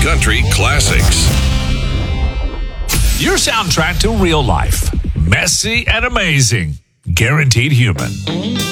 country classics. Your soundtrack to real life. Messy and amazing. Guaranteed human.